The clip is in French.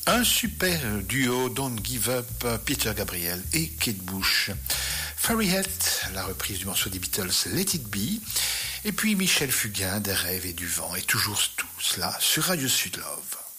Un super duo, Don't Give Up, Peter Gabriel et Kate Bush. Fairyhead, la reprise du morceau des Beatles Let It Be. Et puis Michel Fugain, Des rêves et du vent. Et toujours tout cela sur Radio Sud Love.